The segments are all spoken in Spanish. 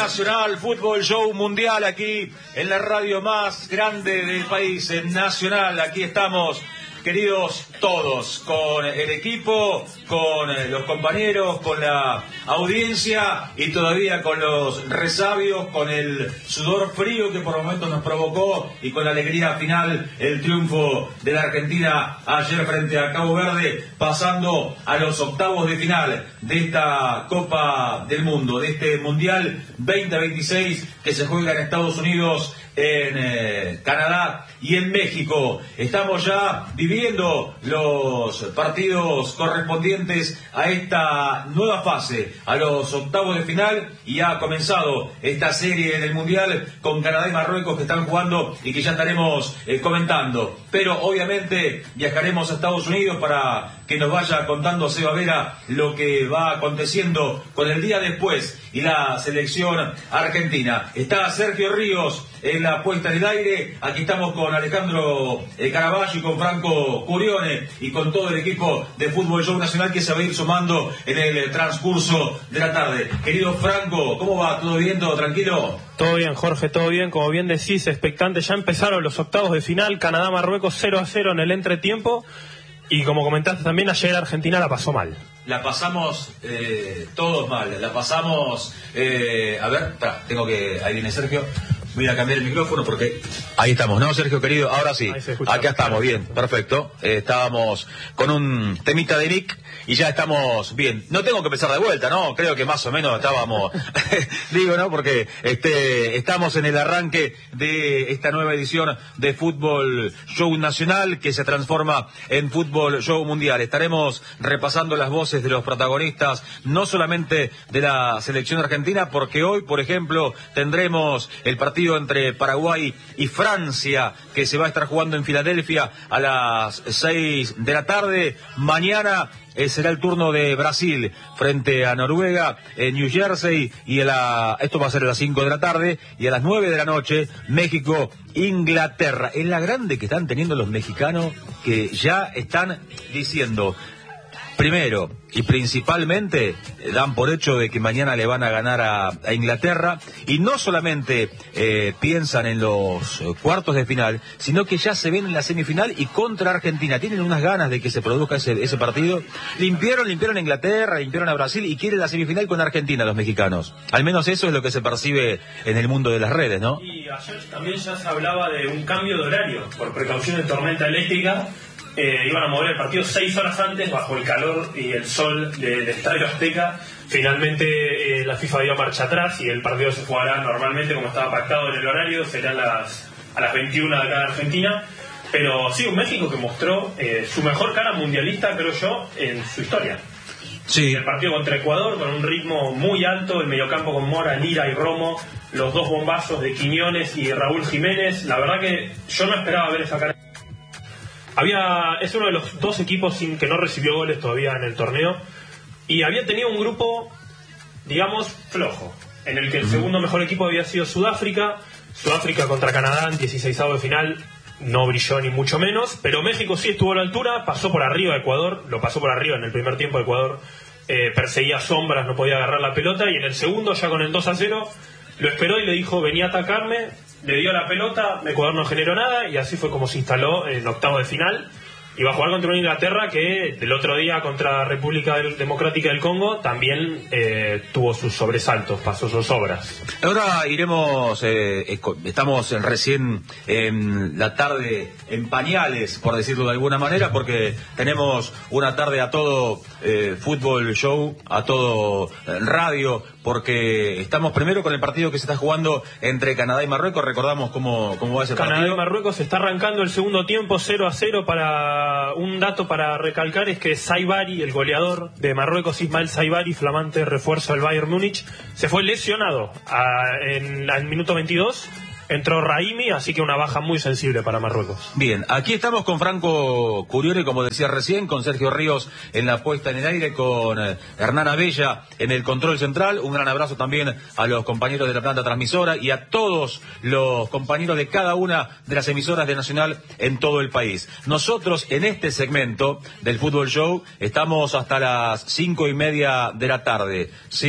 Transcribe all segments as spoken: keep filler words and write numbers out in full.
Nacional, Fútbol Show Mundial, aquí en la radio más grande del país, en Nacional. Aquí estamos, queridos todos, con el equipo, con los compañeros, con la audiencia y todavía con los resabios, con el sudor frío que por momentos nos provocó y con la alegría final, el triunfo de la Argentina ayer frente a Cabo Verde, pasando a los octavos de final de esta Copa del Mundo, de este Mundial veinte veintiséis que se juega en Estados Unidos, en eh, Canadá y en México. Estamos ya viviendo los partidos correspondientes a esta nueva fase, a los octavos de final, y ha comenzado esta serie del Mundial con Canadá y Marruecos que están jugando y que ya estaremos eh, comentando. Pero obviamente viajaremos a Estados Unidos para que nos vaya contando Seba Vera lo que va aconteciendo con el día después y la selección argentina. Está Sergio Ríos en la puesta en el aire. Aquí estamos con Alejandro eh, Caraballo y con Franco Curione y con todo el equipo de Fútbol Show Nacional que se va a ir sumando en el transcurso de la tarde. Querido Franco, ¿cómo va? ¿Todo bien? ¿Todo tranquilo? Todo bien, Jorge, todo bien. Como bien decís, expectante. Ya empezaron los octavos de final. Canadá-Marruecos cero a cero en el entretiempo. Y como comentaste también, ayer Argentina la pasó mal. La pasamos eh, todos mal. La pasamos... Eh, a ver, espera, tengo que... Ahí viene Sergio. Voy a cambiar el micrófono porque... Ahí estamos, ¿no, Sergio, querido? Ahora sí. Acá estamos, bien, perfecto. Eh, estábamos con un temita de Nick y ya estamos bien. No tengo que empezar de vuelta, ¿no? Creo que más o menos estábamos... Digo, ¿no? Porque este, estamos en el arranque de esta nueva edición de Fútbol Show Nacional que se transforma en Fútbol Show Mundial. Estaremos repasando las voces de los protagonistas, no solamente de la selección argentina, porque hoy, por ejemplo, tendremos el partido entre Paraguay y Francia, que se va a estar jugando en Filadelfia a las seis de la tarde. Mañana eh, será el turno de Brasil frente a Noruega en New Jersey, y a la, esto va a ser a las cinco de la tarde, y a las nueve de la noche México Inglaterra. Es la grande que están teniendo los mexicanos, que ya están diciendo, primero y principalmente, dan por hecho de que mañana le van a ganar a, a Inglaterra, y no solamente eh, piensan en los cuartos de final, sino que ya se ven en la semifinal y contra Argentina. Tienen unas ganas de que se produzca ese, ese partido. Limpiaron, limpiaron a Inglaterra, limpiaron a Brasil y quieren la semifinal con Argentina los mexicanos. Al menos eso es lo que se percibe en el mundo de las redes, ¿no? Y ayer también ya se hablaba de un cambio de horario por precaución de tormenta eléctrica. Eh, iban a mover el partido seis horas antes bajo el calor y el sol del de Estadio Azteca. Finalmente eh, la FIFA dio marcha atrás y el partido se jugará normalmente como estaba pactado en el horario, serán las, a las veintiuna de acá de Argentina. Pero sí, un México que mostró eh, su mejor cara mundialista, creo yo, en su historia. Sí. El partido contra Ecuador con un ritmo muy alto, el mediocampo con Mora, Lira y Romo, los dos bombazos de Quiñones y Raúl Jiménez. La verdad que yo no esperaba ver esa cara. Había, es uno de los dos equipos sin, que no recibió goles todavía en el torneo, y había tenido un grupo, digamos, flojo, en el que el segundo mejor equipo había sido Sudáfrica. Sudáfrica contra Canadá en dieciseisavo de final no brilló ni mucho menos, pero México sí estuvo a la altura, pasó por arriba de Ecuador, lo pasó por arriba en el primer tiempo. Ecuador eh, perseguía sombras, no podía agarrar la pelota, y en el segundo, ya con el dos a cero, lo esperó y le dijo: vení a atacarme. Le dio la pelota, Ecuador no generó nada, y así fue como se instaló en octavo de final. Y va a jugar contra una Inglaterra que el otro día contra República Democrática del Congo también eh, tuvo sus sobresaltos, pasó sus obras. Ahora iremos, eh, estamos recién en la tarde en pañales, por decirlo de alguna manera, porque tenemos una tarde a todo eh, fútbol show, a todo eh, radio, porque estamos primero con el partido que se está jugando entre Canadá y Marruecos. Recordamos cómo, cómo va ese Canadá partido. Canadá y Marruecos está arrancando el segundo tiempo cero a cero. Para un dato para recalcar es que Saibari, el goleador de Marruecos, Ismael Saibari, flamante refuerzo del Bayern Múnich, se fue lesionado a, en el minuto veintidós. Entró Raimi, así que una baja muy sensible para Marruecos. Bien, aquí estamos con Franco Curione, como decía recién, con Sergio Ríos en la puesta en el aire, con eh, Hernán Abella en el control central. Un gran abrazo también a los compañeros de la planta transmisora y a todos los compañeros de cada una de las emisoras de Nacional en todo el país. Nosotros en este segmento del Fútbol Show estamos hasta las cinco y media de la tarde, ¿sí?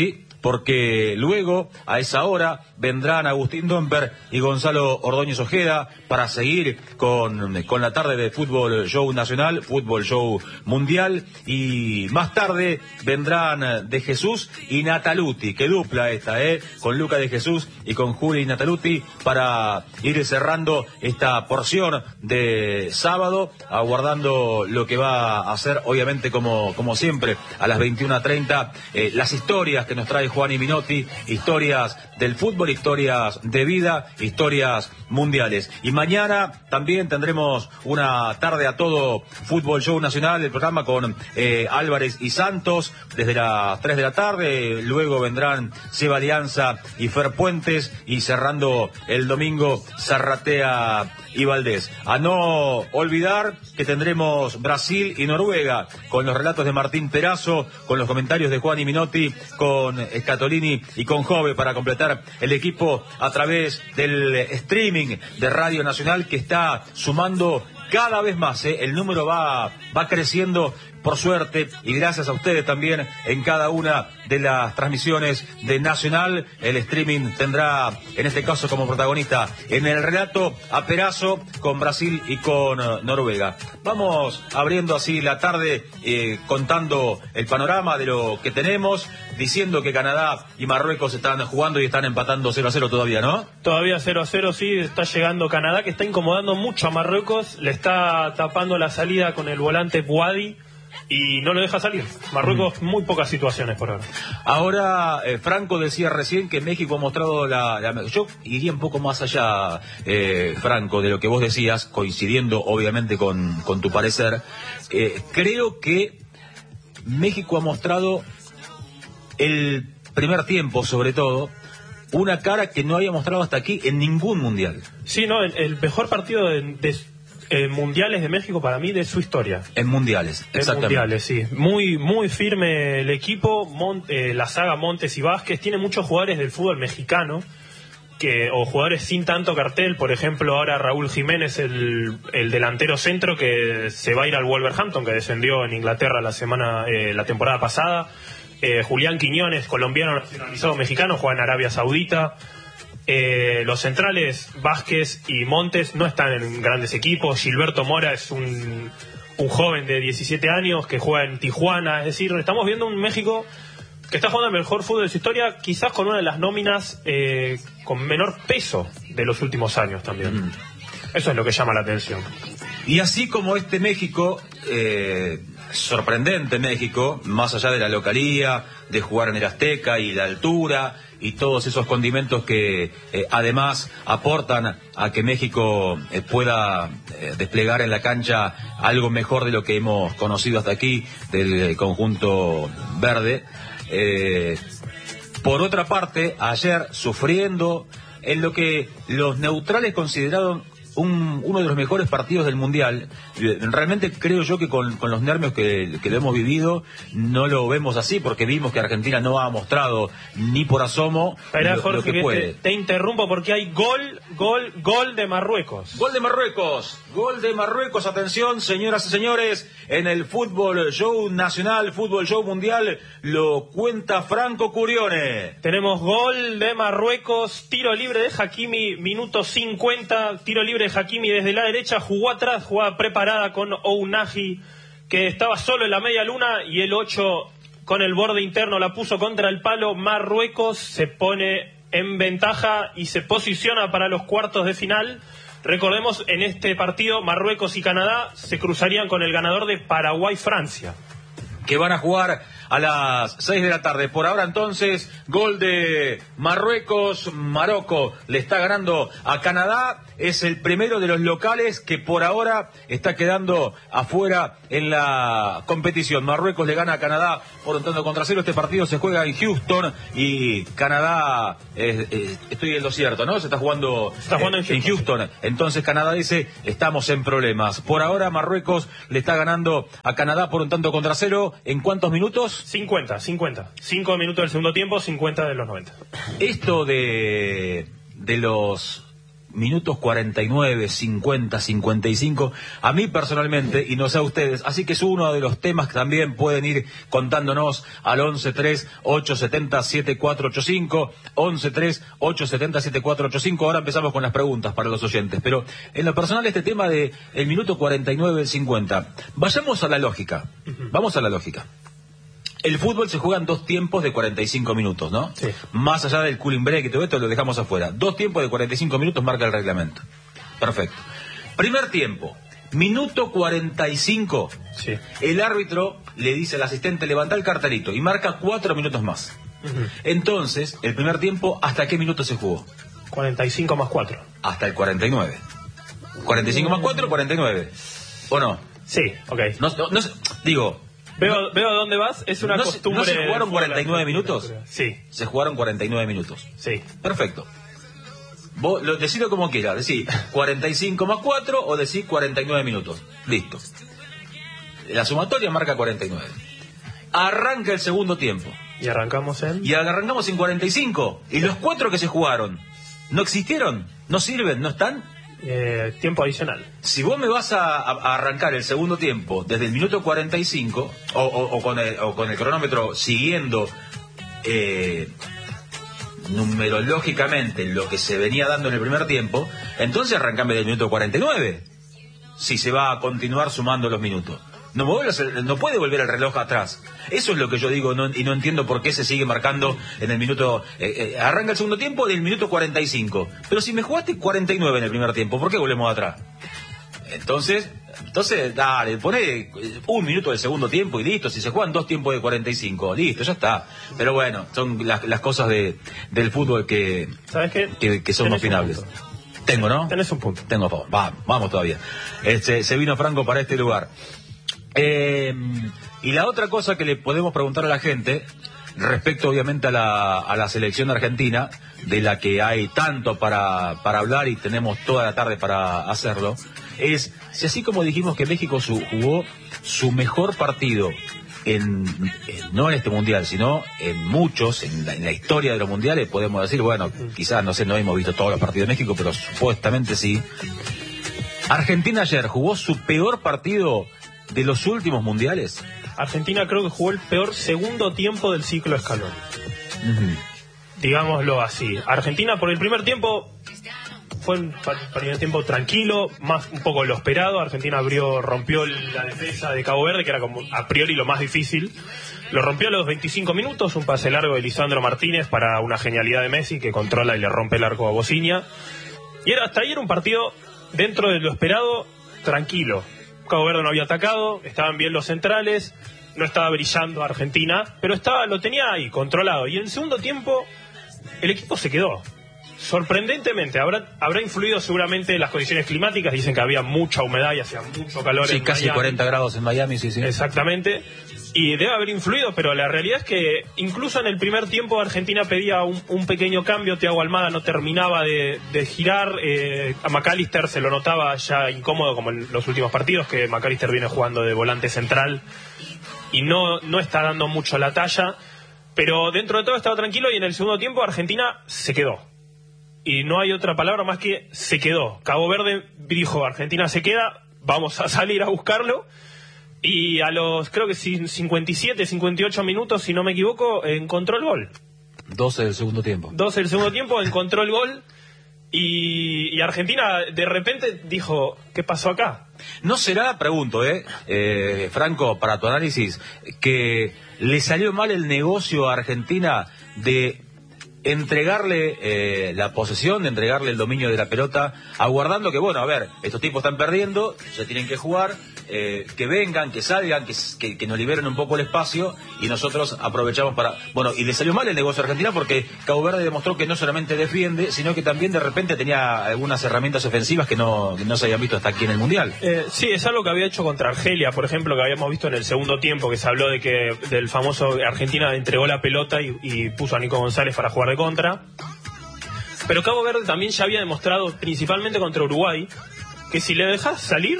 porque luego, a esa hora, vendrán Agustín Domper y Gonzalo Ordóñez Ojeda para seguir con, con la tarde de Fútbol Show Nacional, Fútbol Show Mundial, y más tarde vendrán De Jesús y Nataluti, que dupla esta, ¿eh? Con Luca De Jesús y con Juli Nataluti, para ir cerrando esta porción de sábado, aguardando lo que va a ser, obviamente, como, como siempre, a las veintiuna treinta, eh, las historias que nos trae Juan y Minotti, historias del fútbol, historias de vida, historias mundiales. Y mañana también tendremos una tarde a todo Fútbol Show Nacional, el programa con eh, Álvarez y Santos, desde las tres de la tarde, luego vendrán Seba Alianza y Fer Puentes, y cerrando el domingo, Zarratea y Valdés. A no olvidar que tendremos Brasil y Noruega, con los relatos de Martín Perazo, con los comentarios de Juan y Minotti, con Scatolini y con Jove, para completar el equipo a través del streaming de Radio Nacional, que está sumando cada vez más, ¿eh? El número va, va creciendo, por suerte, y gracias a ustedes también en cada una de las transmisiones de Nacional. El streaming tendrá, en este caso, como protagonista en el relato a Perazo, con Brasil y con uh, Noruega. Vamos abriendo así la tarde, eh, contando el panorama de lo que tenemos, diciendo que Canadá y Marruecos están jugando y están empatando cero a cero todavía, ¿no? Todavía cero a cero, sí, está llegando Canadá, que está incomodando mucho a Marruecos, le está tapando la salida con el volante Bouadi y no lo deja salir. Marruecos, mm. muy pocas situaciones por ahora. Ahora, eh, Franco decía recién que México ha mostrado la... la yo iría un poco más allá, eh, Franco, de lo que vos decías, coincidiendo obviamente con, con tu parecer. Eh, creo que México ha mostrado el primer tiempo, sobre todo, una cara que no había mostrado hasta aquí en ningún mundial. Sí, no, el, el mejor partido de, de eh, mundiales de México para mí de su historia. En mundiales, en exactamente. mundiales, sí. Muy, muy firme el equipo, Mont, eh, la saga Montes y Vázquez, tiene muchos jugadores del fútbol mexicano, que, o jugadores sin tanto cartel, por ejemplo ahora Raúl Jiménez, el, el delantero centro, que se va a ir al Wolverhampton, que descendió en Inglaterra la semana, eh, la temporada pasada. Eh, Julián Quiñones, colombiano nacionalizado mexicano, juega en Arabia Saudita. Eh, los centrales Vázquez y Montes no están en grandes equipos. Gilberto Mora es un, un joven de diecisiete años que juega en Tijuana. Es decir, estamos viendo un México que está jugando el mejor fútbol de su historia, quizás con una de las nóminas eh, con menor peso de los últimos años también. Mm. Eso es lo que llama la atención. Y así como este México, eh, sorprendente México, más allá de la localía, de jugar en el Azteca y la altura y todos esos condimentos que eh, además aportan a que México eh, pueda eh, desplegar en la cancha algo mejor de lo que hemos conocido hasta aquí del conjunto verde. Eh, por otra parte, ayer sufriendo en lo que los neutrales consideraron Un, uno de los mejores partidos del Mundial. Realmente creo yo que con, con los nervios que, que lo hemos vivido no lo vemos así, porque vimos que Argentina no ha mostrado ni por asomo Espera, lo, Jorge, lo que, que puede. Te, te interrumpo porque hay gol, gol, gol de Marruecos. Gol de Marruecos, gol de Marruecos, atención señoras y señores, en el Fútbol Show Nacional, Fútbol Show Mundial, lo cuenta Franco Curione. Tenemos gol de Marruecos, tiro libre de Hakimi, minuto cincuenta, tiro libre de Hakimi desde la derecha, jugó atrás, jugada preparada con Ounahi, que estaba solo en la media luna, y el ocho con el borde interno la puso contra el palo. Marruecos se pone en ventaja y se posiciona para los cuartos de final. Recordemos, en este partido Marruecos y Canadá se cruzarían con el ganador de Paraguay-Francia, que van a jugar a las seis de la tarde. Por ahora entonces, gol de Marruecos. Marocco le está ganando a Canadá. Es el primero de los locales que por ahora está quedando afuera en la competición. Marruecos le gana a Canadá por un tanto contra cero. Este partido se juega en Houston y Canadá, eh, eh, estoy en lo cierto, ¿no? Se está jugando, está jugando eh, en, Houston. en Houston. Entonces Canadá dice, estamos en problemas. Por ahora Marruecos le está ganando a Canadá por un tanto contra cero. ¿En cuántos minutos? cincuenta, cincuenta. cinco minutos del segundo tiempo, cincuenta de los noventa. Esto de, de los minutos cuarenta y nueve, cincuenta, cincuenta y cinco, a mí personalmente, y no sé a ustedes, así que es uno de los temas que también pueden ir contándonos al once tres, ocho siete cero, siete cuatro ocho cinco, once tres, ocho siete cero, siete cuatro ocho cinco. Ahora empezamos con las preguntas para los oyentes, pero en lo personal este tema de el minuto cuarenta y nueve, cincuenta, vayamos a la lógica, vamos a la lógica. El fútbol se juega en dos tiempos de cuarenta y cinco minutos, ¿no? Sí. Más allá del cooling break y todo esto lo dejamos afuera. Dos tiempos de cuarenta y cinco minutos marca el reglamento. Perfecto. Primer tiempo, minuto cuarenta y cinco. Sí. El árbitro le dice al asistente, levanta el cartelito y marca cuatro minutos más. Uh-huh. Entonces, el primer tiempo, ¿hasta qué minuto se jugó? cuarenta y cinco más cuatro. Hasta el cuarenta y nueve. cuarenta y cinco más cuatro, cuarenta y nueve. ¿O no? Sí, ok. No, no, no digo... Veo, veo a dónde vas, es una ¿No costumbre... se, ¿No se jugaron cuarenta y nueve minutos? Sí. Se jugaron cuarenta y nueve minutos. Sí. Perfecto. Vos lo decidlo como quieras, decís cuarenta y cinco más cuatro o decís cuarenta y nueve minutos. Listo. La sumatoria marca cuarenta y nueve. Arranca el segundo tiempo. Y arrancamos en... Y arrancamos en cuarenta y cinco. Y los cuatro que se jugaron, ¿no existieron? ¿No sirven? ¿No están? Eh, tiempo adicional. Si vos me vas a, a arrancar el segundo tiempo desde el minuto cuarenta y cinco o, o, o, con, el, o con el cronómetro siguiendo eh, numerológicamente lo que se venía dando en el primer tiempo, entonces arrancame del minuto cuarenta y nueve si se va a continuar sumando los minutos. No, me vuelvas, no puede volver el reloj atrás. Eso es lo que yo digo no, y no entiendo por qué se sigue marcando en el minuto... Eh, eh, arranca el segundo tiempo del minuto cuarenta y cinco. Pero si me jugaste cuarenta y nueve en el primer tiempo, ¿por qué volvemos atrás? Entonces, entonces dale, poné un minuto del segundo tiempo y listo. Si se juegan dos tiempos de cuarenta y cinco, listo, ya está. Pero bueno, son las, las cosas de, del fútbol que, ¿sabes qué? que, que son opinables. Tengo, ¿no? Tenés un punto. Tengo, vamos, vamos, vamos todavía. Este, se vino Franco para este lugar. Eh, y la otra cosa que le podemos preguntar a la gente, respecto obviamente a la, a la selección argentina, de la que hay tanto para, para hablar y tenemos toda la tarde para hacerlo, es si así como dijimos que México su, jugó su mejor partido, en, en, no en este mundial, sino en muchos, en la, en la historia de los mundiales, podemos decir, bueno, quizás, no sé, no hemos visto todos los partidos de México, pero supuestamente sí. Argentina ayer jugó su peor partido de los últimos mundiales. Argentina creo que jugó el peor segundo tiempo del ciclo Scaloni. Uh-huh. Digámoslo así. Argentina por el primer tiempo fue un primer tiempo tranquilo, más un poco lo esperado. Argentina abrió, rompió la defensa de Cabo Verde, que era como a priori lo más difícil. Lo rompió a los veinticinco minutos, un pase largo de Lisandro Martínez para una genialidad de Messi que controla y le rompe el arco a Bociña. Y era, hasta ahí era un partido dentro de lo esperado, tranquilo. Cabo Verde no había atacado, estaban bien los centrales, no estaba brillando Argentina, pero estaba, lo tenía ahí, controlado. Y en el segundo tiempo, el equipo se quedó. Sorprendentemente, habrá, habrá influido seguramente las condiciones climáticas, dicen que había mucha humedad y hacía mucho calor sí, en casi Miami. cuarenta grados en Miami, sí, sí. Exactamente. Y debe haber influido, pero la realidad es que incluso en el primer tiempo Argentina pedía un, un pequeño cambio. Thiago Almada no terminaba de, de girar. Eh, a McAllister se lo notaba ya incómodo, como en los últimos partidos, que McAllister viene jugando de volante central y no, no está dando mucho la talla. Pero dentro de todo estaba tranquilo y en el segundo tiempo Argentina se quedó. Y no hay otra palabra más que se quedó. Cabo Verde dijo, Argentina se queda, vamos a salir a buscarlo. Y a los, creo que cincuenta y siete, cincuenta y ocho minutos, si no me equivoco, encontró el gol. doce del segundo tiempo. doce del segundo tiempo, encontró el gol. Y, y Argentina de repente dijo, ¿qué pasó acá? ¿No será, pregunto, eh, eh, Franco, para tu análisis, que le salió mal el negocio a Argentina de entregarle eh, la posesión, de entregarle el dominio de la pelota, aguardando que, bueno, a ver, estos tipos están perdiendo, se tienen que jugar, eh, que vengan, que salgan, que, que, que nos liberen un poco el espacio y nosotros aprovechamos para... Bueno, y le salió mal el negocio a Argentina porque Cabo Verde demostró que no solamente defiende, sino que también de repente tenía algunas herramientas ofensivas que no, que no se habían visto hasta aquí en el Mundial. Eh, sí, es algo que había hecho contra Argelia, por ejemplo, que habíamos visto en el segundo tiempo, que se habló de que del famoso Argentina entregó la pelota y, y puso a Nico González para jugar de contra. Pero Cabo Verde también ya había demostrado, principalmente contra Uruguay, que si le dejas salir,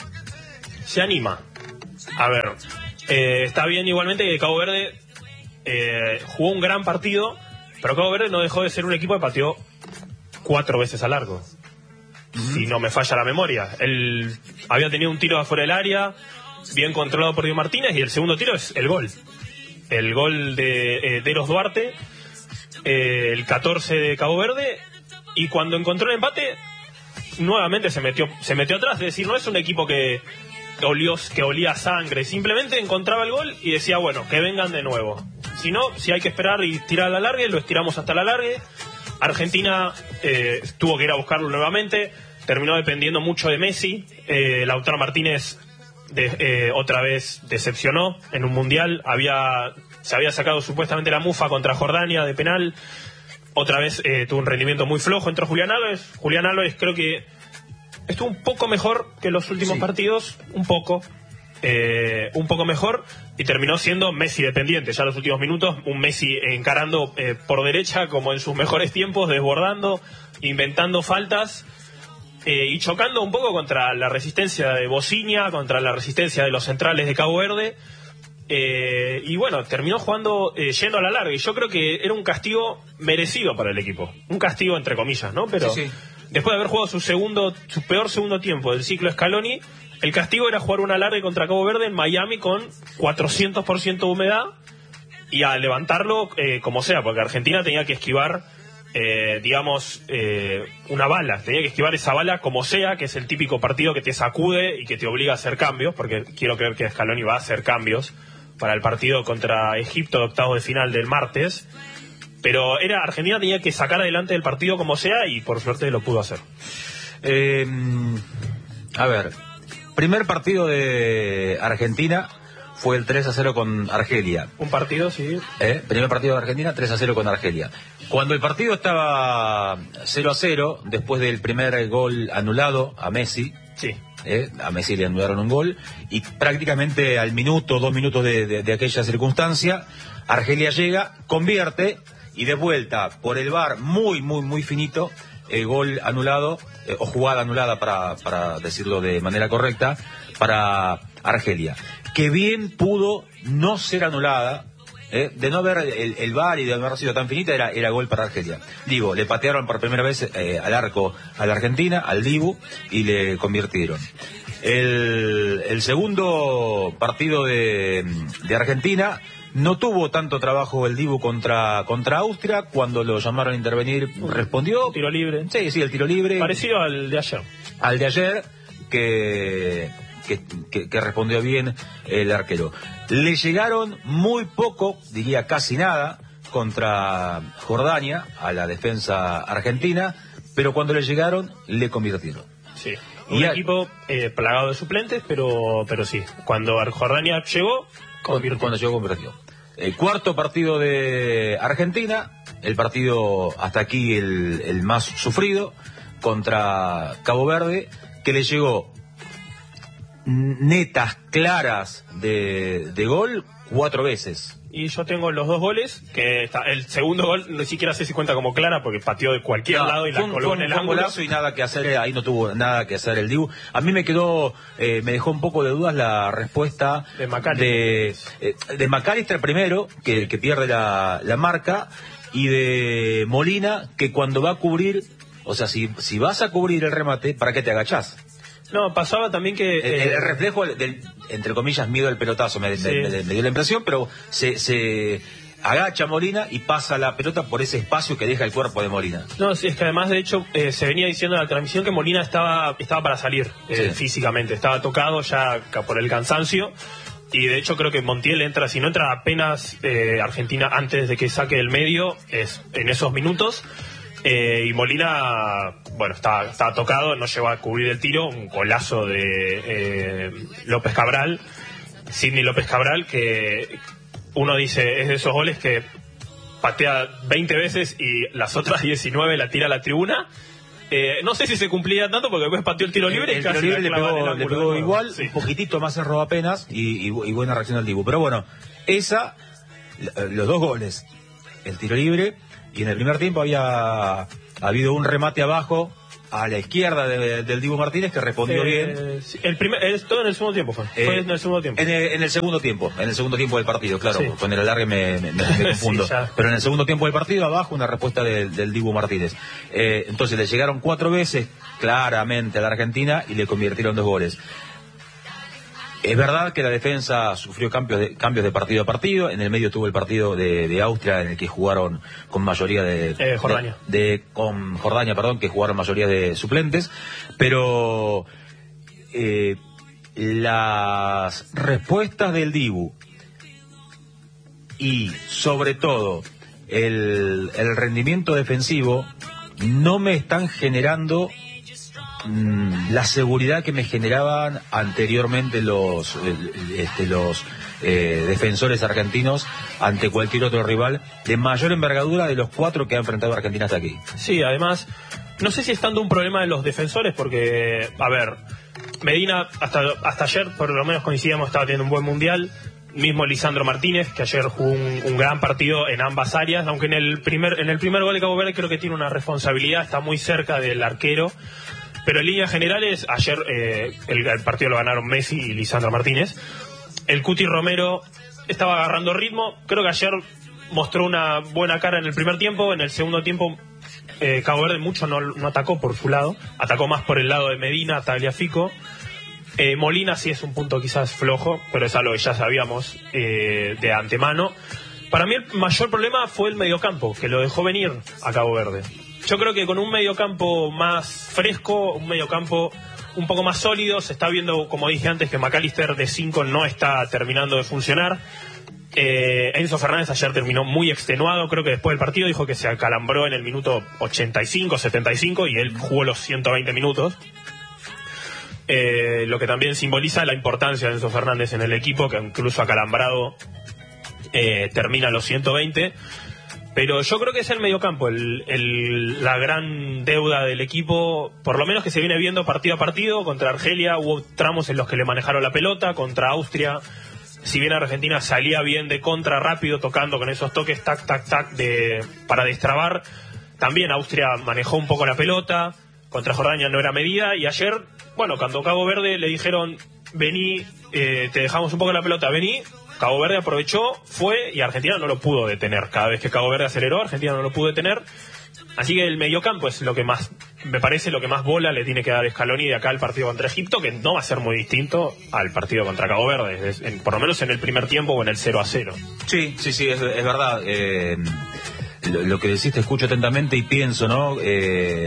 se anima. A ver, eh, está bien igualmente que Cabo Verde eh, jugó un gran partido, pero Cabo Verde no dejó de ser un equipo que pateó cuatro veces a largo. uh-huh. si no me falla la memoria. Él había tenido un tiro afuera del área, bien controlado por Diego Martínez, y el segundo tiro es el gol. El gol de eh, Deros Duarte, eh, el catorce de Cabo Verde, y cuando encontró el empate, nuevamente se metió, se metió atrás. Es decir, no es un equipo que, que, olió, que olía sangre, simplemente encontraba el gol y decía, bueno, que vengan de nuevo. Si no, si hay que esperar y tirar a la largue, lo estiramos hasta la largue. Argentina eh, tuvo que ir a buscarlo nuevamente, terminó dependiendo mucho de Messi. eh, Lautaro Martínez de, eh, otra vez decepcionó en un mundial, había se había sacado supuestamente la mufa contra Jordania de penal, otra vez eh, tuvo un rendimiento muy flojo. Entró Julián Álvarez. Julián Álvarez creo que estuvo un poco mejor que los últimos sí. partidos, un poco eh, un poco mejor, y terminó siendo Messi dependiente ya en los últimos minutos, un Messi encarando eh, por derecha como en sus mejores tiempos, desbordando, inventando faltas eh, y chocando un poco contra la resistencia de Bociña, contra la resistencia de los centrales de Cabo Verde. Eh, y bueno, terminó jugando eh, yendo a la larga, y yo creo que era un castigo merecido para el equipo, un castigo entre comillas, ¿no? Pero sí, sí. después de haber jugado su segundo, su peor segundo tiempo del ciclo Scaloni, el castigo era jugar una larga contra Cabo Verde en Miami con cuatrocientos por ciento de humedad y a levantarlo eh, como sea, porque Argentina tenía que esquivar eh, digamos eh, una bala, tenía que esquivar esa bala como sea, que es el típico partido que te sacude y que te obliga a hacer cambios, porque quiero creer que Scaloni va a hacer cambios para el partido contra Egipto de octavos de final del martes. Pero era Argentina tenía que sacar adelante el partido como sea, y por suerte lo pudo hacer. Eh, a ver, primer partido de Argentina fue el tres a cero con Argelia. Un partido, sí. ¿Eh? Primer partido de Argentina, tres a cero con Argelia. Cuando el partido estaba cero a cero, después del primer gol anulado a Messi, sí. ¿eh? A Messi le anularon un gol, y prácticamente al minuto, dos minutos de, de, de aquella circunstancia, Argelia llega, convierte, y de vuelta por el V A R muy, muy, muy finito, el gol anulado, eh, o jugada anulada para, para decirlo de manera correcta, para Argelia. Que bien pudo no ser anulada, eh, de no haber el, el V A R y de no haber sido tan finita, era, era gol para Argelia. Digo, le patearon por primera vez eh, al arco a la Argentina, al Dibu, y le convirtieron. El, el segundo partido de, de Argentina no tuvo tanto trabajo el Dibu contra, contra Austria. Cuando lo llamaron a intervenir, respondió. Tiro libre. Sí, sí, el tiro libre. Parecido al de ayer. Al de ayer, que, que, que, que respondió bien el arquero. Le llegaron muy poco, diría casi nada, contra Jordania, a la defensa argentina, pero cuando le llegaron, le convirtieron. Sí. Un y equipo eh, plagado de suplentes, pero, pero sí. Cuando Jordania llegó, convirtió. Cuando llegó, convirtió. El cuarto partido de Argentina, el partido hasta aquí el, el más sufrido, contra Cabo Verde, que le llegó netas, claras de, de gol cuatro veces. Y yo tengo los dos goles, que está, el segundo gol ni siquiera sé si cuenta como clara, porque pateó de cualquier no, lado y la colgó en el ángulo. Y nada que hacer, ahí no tuvo nada que hacer el Dibu. A mí me quedó, eh, me dejó un poco de dudas la respuesta de McAllister, de, eh, de McAllister primero, que, que pierde la, la marca, y de Molina, que cuando va a cubrir, o sea, si, si vas a cubrir el remate, ¿para qué te agachás? No, pasaba también que... El, el, el reflejo del, entre comillas, miedo al pelotazo, me, sí. me, me, me dio la impresión, pero se, se agacha Molina y pasa la pelota por ese espacio que deja el cuerpo de Molina. No, sí, es que además, de hecho, eh, se venía diciendo en la transmisión que Molina estaba, estaba para salir eh, sí. físicamente, estaba tocado ya por el cansancio, y de hecho creo que Montiel entra, si no entra apenas eh, Argentina antes de que saque del medio, es en esos minutos. Eh, y Molina, bueno, estaba, estaba tocado, no llegó a cubrir el tiro, un golazo de eh, López Cabral, Sidney López Cabral, que uno dice, es de esos goles que patea veinte veces y las otras diecinueve la tira a la tribuna. Eh, no sé si se cumplía tanto, porque después pateó el tiro libre. El, y el casi tiro libre le pegó, le pegó igual, sí. un poquitito más cerró apenas, y, y, y buena reacción del Dibu. Pero bueno, esa, los dos goles, el tiro libre. Y en el primer tiempo había habido un remate abajo a la izquierda de, del Dibu Martínez, que respondió eh, bien. El primer, es todo en el segundo tiempo fue. Eh, fue en el segundo tiempo. En el, en el segundo tiempo, en el segundo tiempo del partido, claro. Sí. Con el alargue me, me, me, me confundo. Sí, pero en el segundo tiempo del partido, abajo, una respuesta del, del Dibu Martínez. Eh, entonces le llegaron cuatro veces claramente a la Argentina y le convirtieron dos goles. Es verdad que la defensa sufrió cambios de, cambios de partido a partido. En el medio tuvo el partido de, de Austria, en el que jugaron con mayoría de... Eh, Jordania. De, de, con Jordania, perdón, que jugaron mayoría de suplentes. Pero eh, las respuestas del Dibu y, sobre todo, el, el rendimiento defensivo no me están generando la seguridad que me generaban anteriormente los este, los eh, defensores argentinos ante cualquier otro rival de mayor envergadura de los cuatro que ha enfrentado Argentina hasta aquí. Sí, además, no sé si es tanto un problema de los defensores, porque, a ver, Medina hasta, hasta ayer, por lo menos coincidíamos, estaba teniendo un buen mundial. Mismo Lisandro Martínez, que ayer jugó un, un gran partido en ambas áreas, aunque en el primer en el primer gol de Cabo Verde creo que tiene una responsabilidad, está muy cerca del arquero. Pero en líneas generales, ayer eh, el, el partido lo ganaron Messi y Lisandro Martínez. El Cuti Romero estaba agarrando ritmo. Creo que ayer mostró una buena cara en el primer tiempo. En el segundo tiempo, eh, Cabo Verde mucho no, no atacó por su lado. Atacó más por el lado de Medina, Tagliafico. Eh, Molina sí es un punto quizás flojo, pero es algo que ya sabíamos eh, de antemano. Para mí el mayor problema fue el mediocampo, que lo dejó venir a Cabo Verde. Yo creo que con un mediocampo más fresco, un mediocampo un poco más sólido, se está viendo, como dije antes, que McAllister de cinco no está terminando de funcionar. Eh, Enzo Fernández ayer terminó muy extenuado, creo que después del partido dijo que se acalambró en el minuto ochenta y cinco, setenta y cinco y él jugó los ciento veinte minutos. Eh, lo que también simboliza la importancia de Enzo Fernández en el equipo, que incluso acalambrado eh, termina los ciento veinte. Pero yo creo que es el mediocampo, el, el, la gran deuda del equipo, por lo menos que se viene viendo partido a partido. Contra Argelia hubo tramos en los que le manejaron la pelota, contra Austria, si bien Argentina salía bien de contra rápido, tocando con esos toques tac, tac, tac de, para destrabar, también Austria manejó un poco la pelota, contra Jordania no era medida, y ayer, bueno, cuando Cabo Verde le dijeron, vení, eh, te dejamos un poco la pelota, vení, Cabo Verde aprovechó, fue, y Argentina no lo pudo detener. Cada vez que Cabo Verde aceleró, Argentina no lo pudo detener. Así que el mediocampo es lo que más, me parece, lo que más bola le tiene que dar Scaloni de acá al partido contra Egipto, que no va a ser muy distinto al partido contra Cabo Verde, es, en, por lo menos en el primer tiempo o en el cero a cero. Sí, sí, sí, es, es verdad. Eh, lo, lo que decís te escucho atentamente y pienso, ¿no? Eh,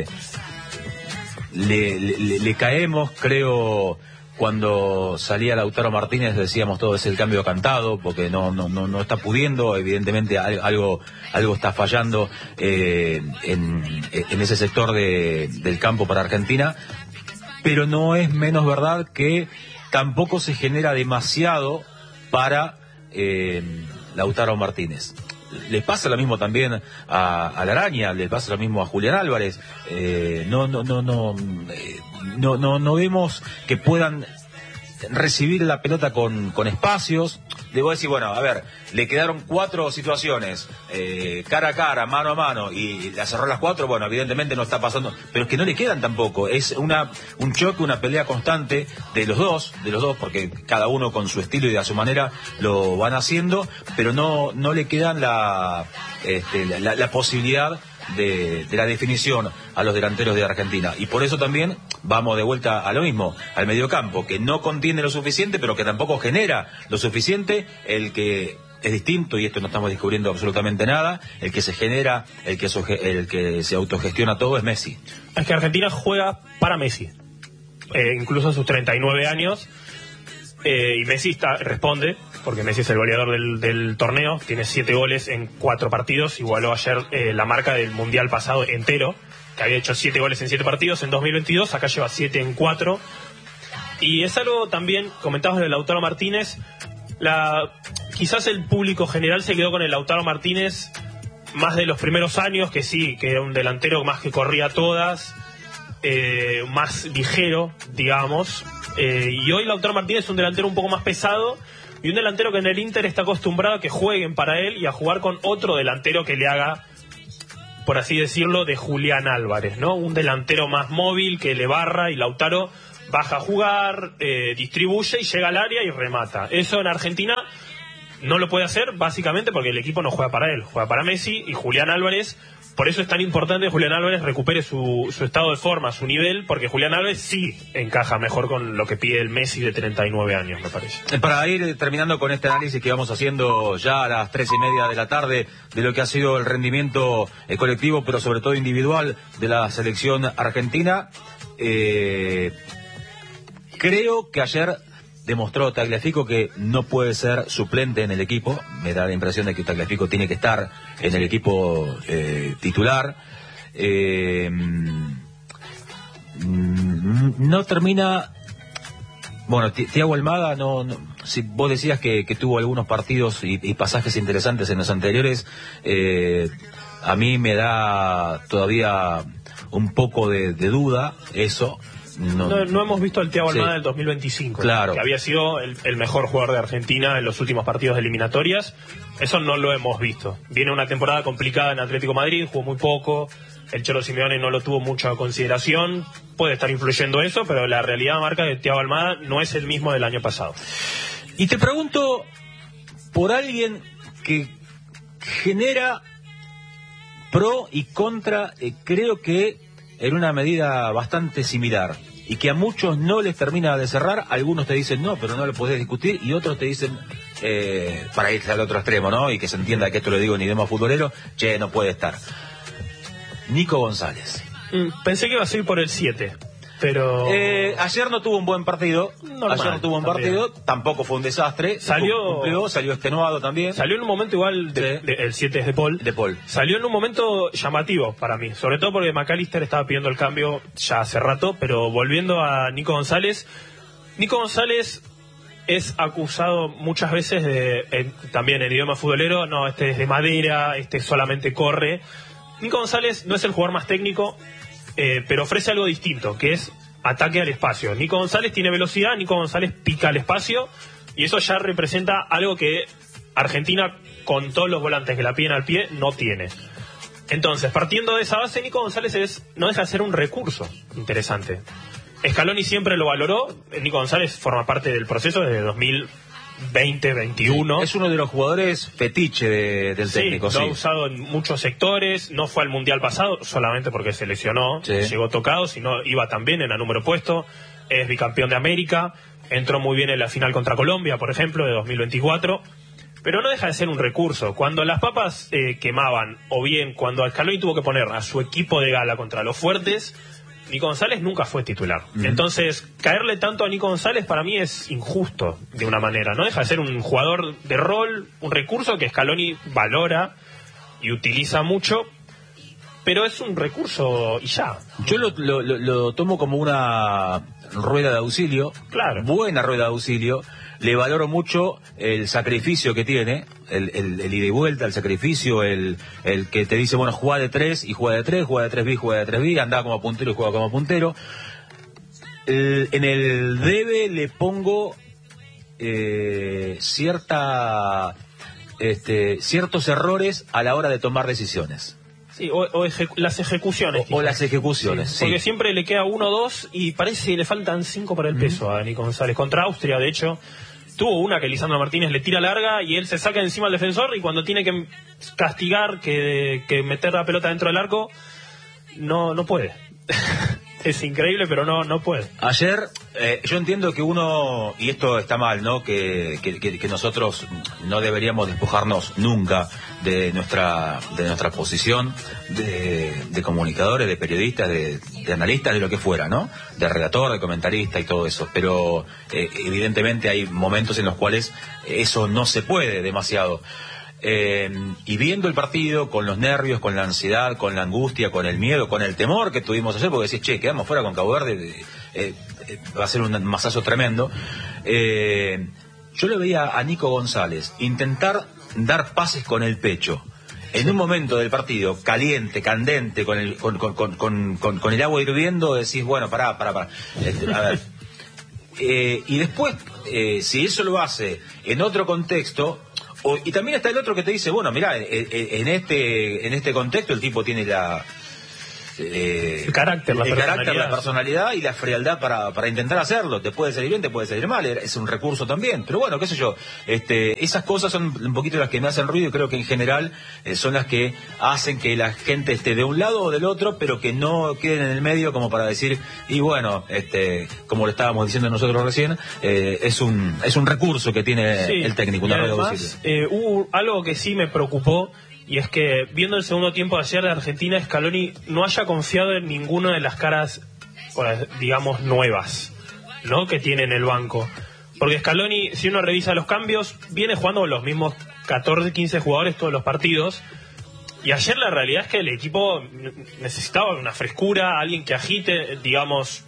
le, le, le caemos, creo... Cuando salía Lautaro Martínez decíamos todo es el cambio cantado, porque no no no, no está pudiendo, evidentemente algo algo está fallando eh, en, en ese sector de, del campo para Argentina, pero no es menos verdad que tampoco se genera demasiado para eh, Lautaro Martínez. Le pasa lo mismo también a, a Laraña, le pasa lo mismo a Julián Álvarez. Eh, no, no, no, no, eh, no, no, no vemos que puedan recibir la pelota con, con espacios. Debo decir, bueno, a ver, le quedaron cuatro situaciones, eh, cara a cara, mano a mano, y la cerró las cuatro. Bueno, evidentemente no está pasando, pero es que no le quedan tampoco. Es una un choque, una pelea constante de los dos, de los dos, porque cada uno con su estilo y a su manera lo van haciendo, pero no no le quedan la este, la, la posibilidad de, de la definición a los delanteros de Argentina. Y por eso también vamos de vuelta a lo mismo, al mediocampo, que no contiene lo suficiente, pero que tampoco genera lo suficiente. El que es distinto, y esto no estamos descubriendo absolutamente nada, el que se genera, el que, el que se autogestiona todo es Messi. Es que Argentina juega para Messi, eh, incluso a sus treinta y nueve años, eh, y Messi está, responde, porque Messi es el goleador del, del torneo, tiene siete goles en cuatro partidos, igualó ayer eh, la marca del mundial pasado entero, que había hecho siete goles en siete partidos en dos mil veintidós, acá lleva siete en cuatro. Y es algo también, comentabas de Lautaro Martínez, la quizás el público general se quedó con el Lautaro Martínez más de los primeros años, que sí, que era un delantero más que corría todas, eh, más ligero, digamos, eh, y hoy Lautaro Martínez es un delantero un poco más pesado, y un delantero que en el Inter está acostumbrado a que jueguen para él y a jugar con otro delantero que le haga por así decirlo, de Julián Álvarez, ¿no? Un delantero más móvil que le barra, y Lautaro baja a jugar, eh, distribuye y llega al área y remata. Eso en Argentina no lo puede hacer, básicamente porque el equipo no juega para él, juega para Messi, y Julián Álvarez, por eso es tan importante que Julián Álvarez recupere su, su estado de forma, su nivel, porque Julián Álvarez sí encaja mejor con lo que pide el Messi de treinta y nueve años, me parece. Para ir terminando con este análisis que vamos haciendo ya a las tres y media de la tarde de lo que ha sido el rendimiento eh, colectivo, pero sobre todo individual de la selección argentina, eh, creo que ayer demostró Tagliafico que no puede ser suplente en el equipo. Me da la impresión de que Tagliafico tiene que estar en el equipo eh, titular. Eh, no termina... Bueno, Thiago Almada, no, no, si vos decías que, que tuvo algunos partidos y, y pasajes interesantes en los anteriores, eh, a mí me da todavía un poco de, de duda eso. No, no, no hemos visto al Thiago Almada sí. del dos mil veinticinco, claro, que había sido el, el mejor jugador de Argentina en los últimos partidos de eliminatorias. Eso no lo hemos visto. Viene una temporada complicada en Atlético Madrid, jugó muy poco, el Cholo Simeone no lo tuvo mucho a consideración, puede estar influyendo eso, pero la realidad marca que Thiago Almada no es el mismo del año pasado. Y te pregunto por alguien que genera pro y contra, eh, creo que en una medida bastante similar, y que a muchos no les termina de cerrar. Algunos te dicen no, pero no lo podés discutir, y otros te dicen, eh, para irse al otro extremo, ¿no? Y que se entienda que esto lo digo en idioma futbolero, che, no puede estar. Nico González. Mm, pensé que iba a ser por el siete, pero... Eh, ayer no tuvo un buen partido. Normal, ayer no tuvo un también. partido, tampoco fue un desastre. Salió, cumplió, salió extenuado también. Salió en un momento igual, de, sí. de, el siete es de Paul. De Paul. Salió en un momento llamativo para mí, sobre todo porque McAllister estaba pidiendo el cambio ya hace rato, pero volviendo a Nico González, Nico González es acusado muchas veces de, eh, también en idioma futbolero, no, este es de madera, este solamente corre. Nico González no es el jugador más técnico, eh, pero ofrece algo distinto, que es ataque al espacio. Nico González tiene velocidad, Nico González pica al espacio, y eso ya representa algo que Argentina, con todos los volantes que la piden al pie, no tiene. Entonces, partiendo de esa base, Nico González es, no deja de ser un recurso interesante. Scaloni siempre lo valoró. Nico González forma parte del proceso desde dos mil veinte veintiuno. Es uno de los jugadores fetiche de, del sí, técnico. Lo sí, ha usado en muchos sectores. No fue al Mundial pasado solamente porque se lesionó, sí. Llegó tocado, sino iba también en el número puesto. Es bicampeón de América. Entró muy bien en la final contra Colombia, por ejemplo, de dos mil veinticuatro. Pero no deja de ser un recurso. Cuando las papas eh, quemaban, o bien cuando Scaloni tuvo que poner a su equipo de gala contra los fuertes, Nico González nunca fue titular. Uh-huh. Entonces, caerle tanto a Nico González para mí es injusto, de una manera. No deja de ser un jugador de rol, un recurso que Scaloni valora y utiliza mucho, pero es un recurso y ya. Yo lo, lo, lo tomo como una rueda de auxilio. Claro. Buena rueda de auxilio. Le valoro mucho el sacrificio que tiene, el, el, el ida y vuelta, el sacrificio, el, el que te dice, bueno, juega de tres y juega de tres, juega de tres B, juega de tres B, anda como puntero y juega como puntero. El, en el debe le pongo eh, cierta, este, ciertos errores a la hora de tomar decisiones. Sí, o, o ejecu- las ejecuciones. O, o las ejecuciones, sí, sí. Porque siempre le queda uno o dos y parece que le faltan cinco para el peso mm. a Nico González. Contra Austria, de hecho, tuvo una que Lisandro Martínez le tira larga y él se saca encima al defensor, y cuando tiene que castigar, que, que meter la pelota dentro del arco, no, no puede. Es increíble, pero no, no puede. Ayer, eh, yo entiendo que uno, y esto está mal, ¿no? Que, que, que nosotros no deberíamos despojarnos nunca de nuestra, de nuestra posición de, de comunicadores, de periodistas, de, de analistas, de lo que fuera, ¿no? De redactor, de comentarista y todo eso. Pero eh, evidentemente hay momentos en los cuales eso no se puede demasiado. Eh, y viendo el partido con los nervios, con la ansiedad, con la angustia, con el miedo, con el temor que tuvimos ayer, porque decís, che, quedamos fuera con Cabo Verde, eh, eh, va a ser un masazo tremendo. Eh, yo le veía a Nico González intentar dar pases con el pecho en un momento del partido caliente, candente, con el, con, con, con, con, con, con el agua hirviendo. Decís, bueno, pará, pará, pará. Este, a ver. Eh, y después, eh, si eso lo hace en otro contexto, O, y también está el otro que te dice, bueno, mirá, en, en este en este contexto el tipo tiene la... Eh, el carácter, la, el personalidad. carácter, la personalidad y la frialdad para, para intentar hacerlo. Te puede salir bien, te puede salir mal, es un recurso también. Pero bueno, qué sé yo, este, esas cosas son un poquito las que me hacen ruido y creo que en general eh, son las que hacen que la gente esté de un lado o del otro, pero que no queden en el medio como para decir, y bueno, este, como lo estábamos diciendo nosotros recién, eh, es un es un recurso que tiene sí, el técnico. Una y además, eh, hubo algo que sí me preocupó. Y es que, viendo el segundo tiempo de ayer de Argentina, Scaloni no haya confiado en ninguna de las caras, digamos, nuevas, ¿no?, que tiene en el banco. Porque Scaloni, si uno revisa los cambios, viene jugando con los mismos catorce, quince jugadores todos los partidos. Y ayer la realidad es que el equipo necesitaba una frescura, alguien que agite, digamos,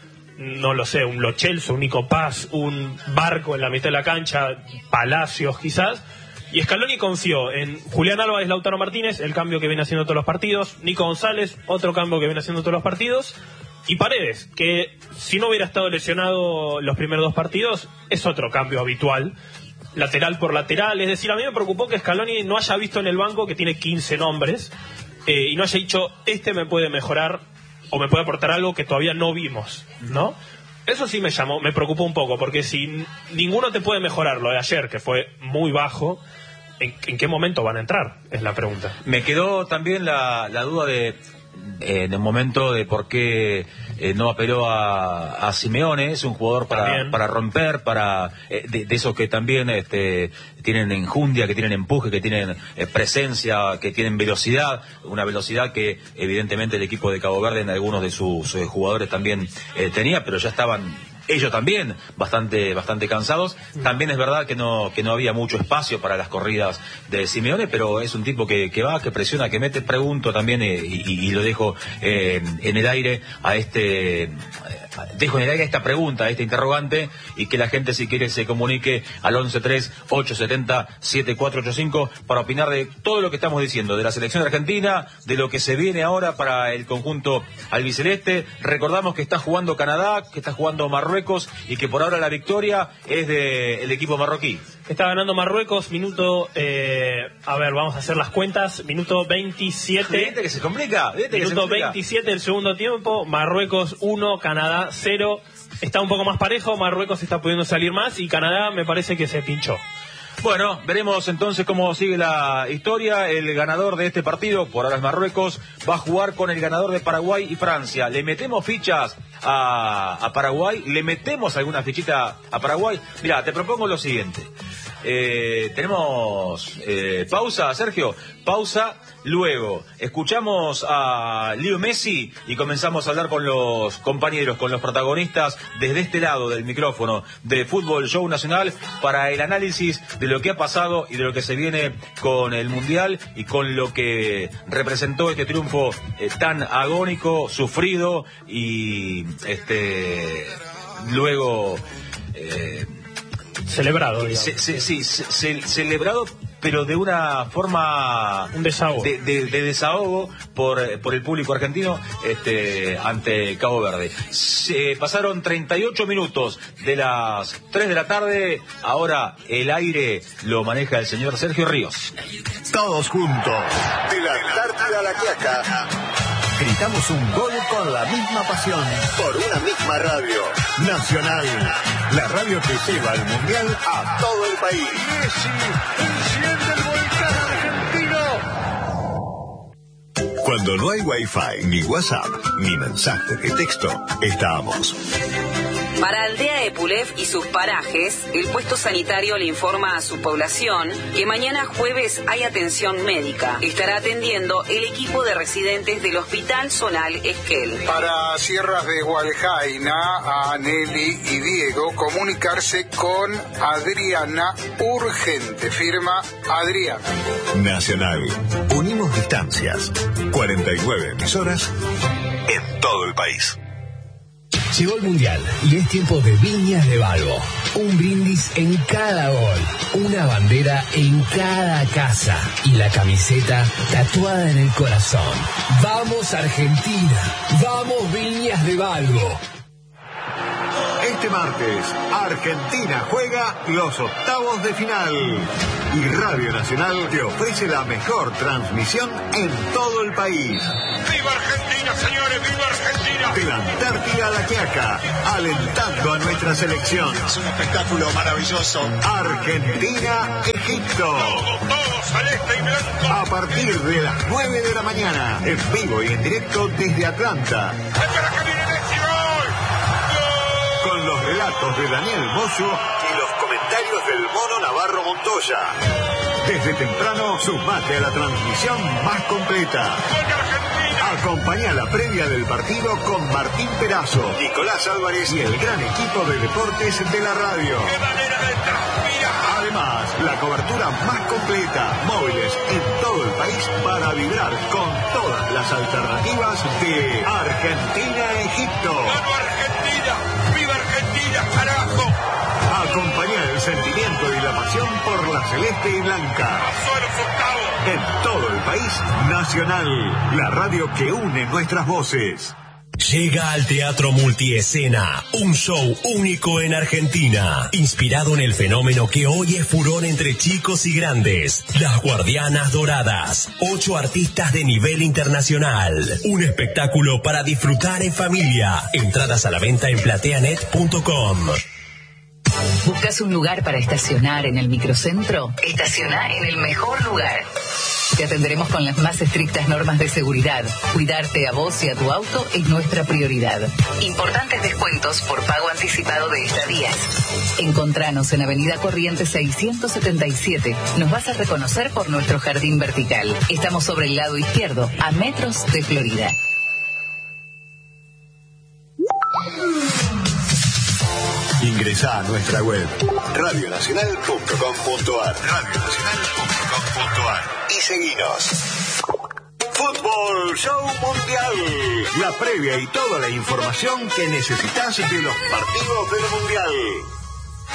no lo sé, un Lo Celso, un Nico Paz, un Barco en la mitad de la cancha, Palacios quizás. Y Scaloni confió en Julián Álvarez, Lautaro Martínez, el cambio que viene haciendo todos los partidos, Nico González, otro cambio que viene haciendo todos los partidos, y Paredes, que si no hubiera estado lesionado los primeros dos partidos, es otro cambio habitual, lateral por lateral. Es decir, a mí me preocupó que Scaloni no haya visto en el banco que tiene quince nombres, eh, y no haya dicho, este me puede mejorar, o me puede aportar algo que todavía no vimos, ¿no? Eso sí me llamó, me preocupó un poco, porque si ninguno te puede mejorar lo de ayer, que fue muy bajo, ¿En, ¿En qué momento van a entrar? Es la pregunta. Me quedó también la, la duda de eh, en el momento de por qué eh, no apeló a, a Simeone. Es un jugador para, para romper, para eh, de, de esos que también este, tienen enjundia, que tienen empuje, que tienen eh, presencia, que tienen velocidad, una velocidad que evidentemente el equipo de Cabo Verde en algunos de sus eh, jugadores también eh, tenía, pero ya estaban ellos también bastante bastante cansados. También es verdad que no que no había mucho espacio para las corridas de Simeone, pero es un tipo que, que va, que presiona, que mete. Pregunto también eh, y, y lo dejo eh, en el aire a este eh, dejo en el aire esta pregunta, este interrogante, y que la gente, si quiere, se comunique al once tres ocho siete cero siete cuatro ocho cinco para opinar de todo lo que estamos diciendo, de la selección argentina, de lo que se viene ahora para el conjunto albiceleste. Recordamos que está jugando Canadá, que está jugando Marruecos, y que por ahora la victoria es del equipo marroquí. Está ganando Marruecos, minuto, eh, a ver, vamos a hacer las cuentas, minuto veintisiete. ¿Viste que se complica? ¿Viste minuto que se complica? veintisiete del segundo tiempo, Marruecos uno, Canadá cero. Está un poco más parejo, Marruecos está pudiendo salir más y Canadá me parece que se pinchó. Bueno, veremos entonces cómo sigue la historia. El ganador de este partido, por ahora es Marruecos, va a jugar con el ganador de Paraguay y Francia. ¿Le metemos fichas a, a Paraguay? ¿Le metemos alguna fichita a Paraguay? Mirá, te propongo lo siguiente. Eh, tenemos eh, pausa, Sergio, pausa, luego escuchamos a Leo Messi y comenzamos a hablar con los compañeros, con los protagonistas desde este lado del micrófono de Fútbol Show Nacional para el análisis de lo que ha pasado y de lo que se viene con el Mundial y con lo que representó este triunfo eh, tan agónico, sufrido y este luego eh, celebrado, digamos. Se, se, sí, se, se, celebrado, pero de una forma... Un desahogo. De, de, de desahogo por, por el público argentino este, ante Cabo Verde. Se pasaron treinta y ocho minutos de las tres de la tarde. Ahora el aire lo maneja el señor Sergio Ríos. Todos juntos, de la Antártida a la Quiaca. Gritamos un gol con la misma pasión, por una misma radio. Nacional, la radio que lleva el Mundial a todo el país. Messi, enciende el volcán argentino. Cuando no hay Wi-Fi, ni WhatsApp, ni mensaje de texto, estamos. Para Aldea Epulef y sus parajes, el puesto sanitario le informa a su población que mañana jueves hay atención médica. Estará atendiendo el equipo de residentes del Hospital Zonal Esquel. Para Sierras de Hualjaina, a Nelly y Diego, comunicarse con Adriana urgente. Firma Adriana. Nacional. Unimos distancias. cuarenta y nueve emisoras en todo el país. Llegó el Mundial y es tiempo de Viñas de Balbo. Un brindis en cada gol, una bandera en cada casa y la camiseta tatuada en el corazón. ¡Vamos Argentina! ¡Vamos Viñas de Balbo! Este martes, Argentina juega los octavos de final. Y Radio Nacional te ofrece la mejor transmisión en todo el país. ¡Viva Argentina, señores! ¡Viva Argentina! De la Antártida a la Quiaca, alentando a nuestra selección. Es un espectáculo maravilloso. Argentina-Egipto. Todo, todo, celeste y blanco. A partir de las nueve de la mañana, en vivo y en directo desde Atlanta. ¡Espera que viene Messi! ¡Gol! ¡Gol! Con los relatos de Daniel Mozo y los comentarios del Mono Navarro Montoya. Desde temprano, sumate a la transmisión más completa. ¡Gol de Argentina! Acompaña la previa del partido con Martín Perazo, Nicolás Álvarez y el gran equipo de deportes de la radio. ¡Qué manera de transpirar! Además, la cobertura más completa, móviles en todo el país para vibrar con todas las alternativas de Argentina-Egipto. ¡Vamos Argentina! ¡Viva Argentina, carajo! Acompaña el sentimiento y la pasión por la celeste y blanca. ¡Pasó a los octavos! En todo el país, Nacional, la radio que une nuestras voces. Llega al Teatro Multiescena, un show único en Argentina, inspirado en el fenómeno que hoy es furor entre chicos y grandes, Las Guardianas Doradas, ocho artistas de nivel internacional, un espectáculo para disfrutar en familia, entradas a la venta en plateanet punto com. ¿Buscas un lugar para estacionar en el microcentro? Estaciona en el mejor lugar. Te atenderemos con las más estrictas normas de seguridad. Cuidarte a vos y a tu auto es nuestra prioridad. Importantes descuentos por pago anticipado de estadías. Encontranos en Avenida Corrientes seiscientos setenta y siete. Nos vas a reconocer por nuestro jardín vertical. Estamos sobre el lado izquierdo, a metros de Florida. Ingresa a nuestra web radio nacional punto com punto ar radio nacional punto com punto ar y seguinos. Fútbol Show Mundial, la previa y toda la información que necesitas de los partidos del Mundial.